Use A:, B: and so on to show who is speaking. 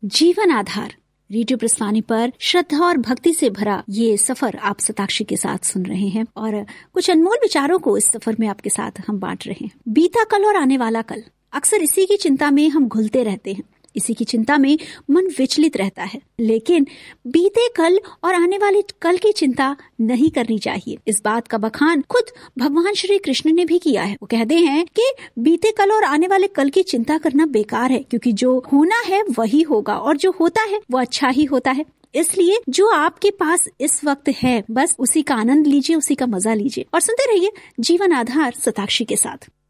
A: जीवन आधार रेडियो प्रस्थानी पर श्रद्धा और भक्ति से भरा ये सफर आप शताक्षी के साथ सुन रहे हैं और कुछ अनमोल विचारों को इस सफर में आपके साथ हम बांट रहे हैं। बीता कल और आने वाला कल, अक्सर इसी की चिंता में हम घुलते रहते हैं, इसी की चिंता में मन विचलित रहता है। लेकिन बीते कल और आने वाले कल की चिंता नहीं करनी चाहिए। इस बात का बखान खुद भगवान श्री कृष्ण ने भी किया है। वो कहते हैं कि बीते कल और आने वाले कल की चिंता करना बेकार है, क्योंकि जो होना है वही होगा और जो होता है वो अच्छा ही होता है। इसलिए जो आपके पास इस वक्त है बस उसी का आनंद लीजिए, उसी का मजा लीजिए और सुनते रहिए जीवन आधार शताक्षी के साथ।